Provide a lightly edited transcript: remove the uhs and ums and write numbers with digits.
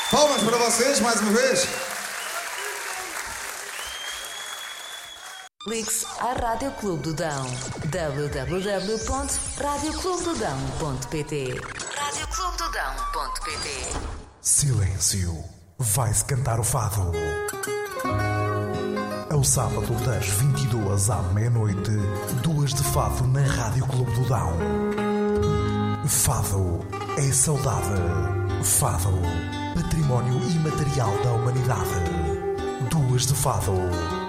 Palmas para vocês, mais uma vez. Ligue-se à Rádio Clube do Dão. www.radioclubedodão.pt radioclubedodão.pt. Silêncio. Vai-se cantar o fado. Ao sábado das 22 à meia-noite, 2 de fado na Rádio Clube do Dão. Fado é saudade. Fado, património imaterial da humanidade. 2 de fado.